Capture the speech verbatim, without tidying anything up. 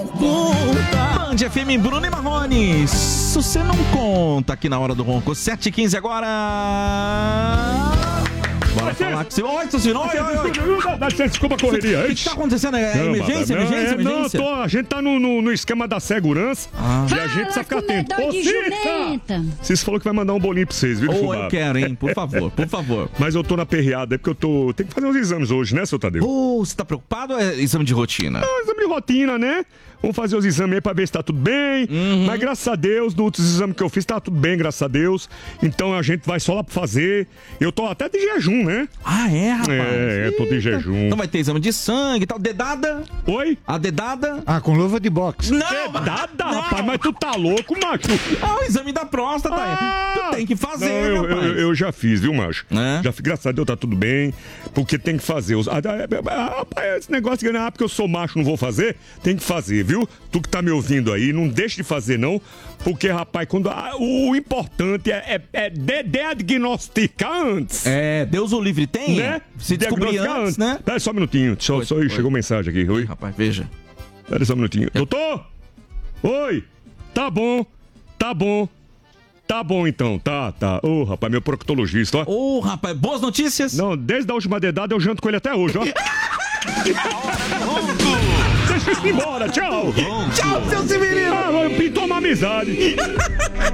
Band F M, Bruno e Marrone. Se você não conta aqui na hora do ronco. sete e quinze agora. Bora falar com você. Oi, Tocino. Oi, oi, oi. Dá licença, desculpa a correria. O que, que tá acontecendo? É Não, emergência, não, emergência, é, emergência? Não, tô, a gente tá no, no, no esquema da segurança Ah. e a gente precisa ficar atento. Ô, de Cita! jumenta. Vocês falou que vai mandar um bolinho pra vocês, viu, Oh, fubá? eu quero, hein? Por favor, por favor. Mas eu tô na perreada, é porque eu tô... Tem que fazer uns exames hoje, né, seu Tadeu? Oh, você tá preocupado ou é exame de rotina? Ah, exame de rotina, né? Vamos fazer os exames aí pra ver se tá tudo bem. Uhum. Mas graças a Deus, dos outros exames que eu fiz, tá tudo bem, graças a Deus. Então a gente vai só lá pra fazer. Eu tô até de jejum, né? Ah, é, rapaz? É, eu tô de jejum. Então vai ter exame de sangue e tal. Dedada? Oi? A dedada? Ah, com luva de boxe. Não! Dedada, não. rapaz, mas tu tá louco, macho? Ah, o exame da próstata. Ah, tu tem que fazer, não, eu, rapaz. eu, eu já fiz, viu, macho? É? Já fiz, graças a Deus, tá tudo bem. Porque tem que fazer. Os, ah, ah, rapaz, esse negócio de ganhar, porque eu sou macho, não vou fazer, tem que fazer, viu? Tu que tá me ouvindo aí, não deixe de fazer, não. Porque, rapaz, quando ah, o importante é, é, é de, diagnosticar antes. É, Deus o livre tem? Né? Se descobrir antes, antes, né? Pera só um minutinho. Só, Oi, só oi. chegou mensagem aqui. Oi? Rapaz, veja. Pera só um minutinho. Doutor? Oi? Tá bom. Tá bom. Tá bom, então. Tá, tá. Ô, rapaz, meu proctologista, ó. Ô, rapaz, boas notícias? Não, desde a última dedada eu janto com ele até hoje, ó. Deixa eu ir embora, tchau. Tchau, seu Severino. Ah, pintou uma amizade.